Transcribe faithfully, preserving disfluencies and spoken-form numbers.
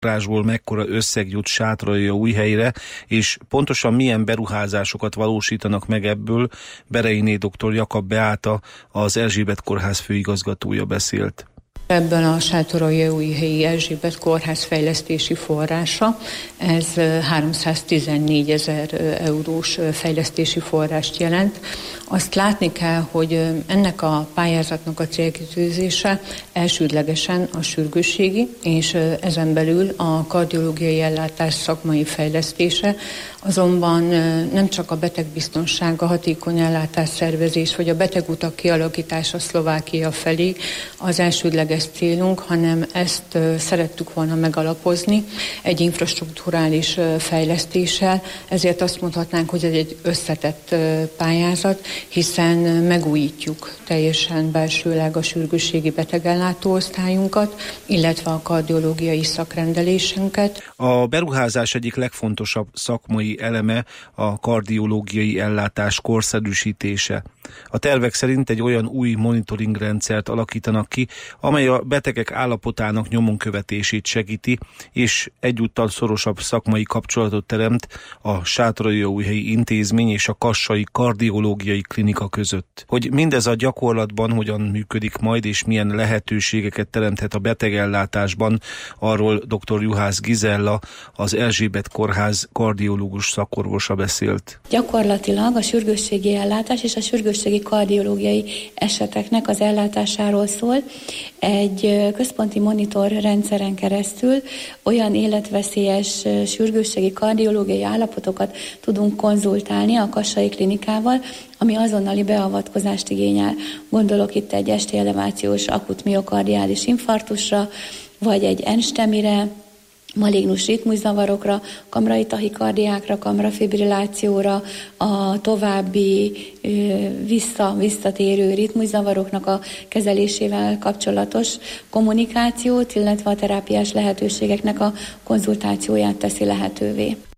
forrásból mekkora összeg jut Sátradyóújhelyre, és pontosan milyen beruházásokat valósítanak meg ebből, Berejné dr. Jakab Beáta, az Erzsébet Kórház főigazgatója beszélt. Ebben a Sátradyóújhelyi Erzsébet Kórház fejlesztési forrása, ez háromszáztizennégy ezer eurós fejlesztési forrást jelent. Azt látni kell, hogy ennek a pályázatnak a célkitűzése elsődlegesen a sürgősségi, és ezen belül a kardiológiai ellátás szakmai fejlesztése, azonban nem csak a betegbiztonság, a hatékony ellátásszervezés vagy a betegutak kialakítása Szlovákia felé az elsődleges célunk, hanem ezt szerettük volna megalapozni egy infrastrukturális fejlesztéssel, ezért azt mondhatnánk, hogy ez egy összetett pályázat, hiszen megújítjuk teljesen belsőleg a sürgősségi betegellátó osztályunkat, illetve a kardiológiai szakrendelésünket. A beruházás egyik legfontosabb szakmai eleme a kardiológiai ellátás korszerűsítése. A tervek szerint egy olyan új monitoring rendszert alakítanak ki, amely a betegek állapotának nyomon követését segíti, és egyúttal szorosabb szakmai kapcsolatot teremt a Sátradyóújhelyi Intézmény és a Kassai Kardiológiai Klinika között. Hogy mindez a gyakorlatban hogyan működik majd, és milyen lehetőségeket teremthet a betegellátásban, arról dr. Juhász Gizella, az Erzsébet Kórház kardiológus szakorvosa beszélt. Gyakorlatilag a sürgősségi ellátás és a sürgősségi kardiológiai eseteknek az ellátásáról szól. Egy központi monitor rendszeren keresztül olyan életveszélyes sürgősségi kardiológiai állapotokat tudunk konzultálni a Kassai Klinikával, ami azonnali beavatkozást igényel. Gondolok itt egy esti elevációs akut miokardiális infarktusra, vagy egy enstemire, malignus ritmuszavarokra, kamrai tahikardiákra, kamrafibrillációra, a további vissza, visszatérő ritmuszavaroknak a kezelésével kapcsolatos kommunikációt, illetve a terápiás lehetőségeknek a konzultációját teszi lehetővé.